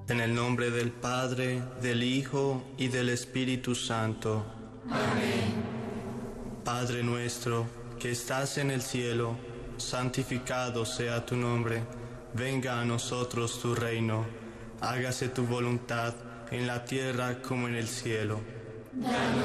En el nombre del Padre, del Hijo y del Espíritu Santo. Amén. Padre nuestro, que estás en el cielo, santificado sea tu nombre. Venga a nosotros tu reino. Hágase tu voluntad en la tierra como en el cielo. Danos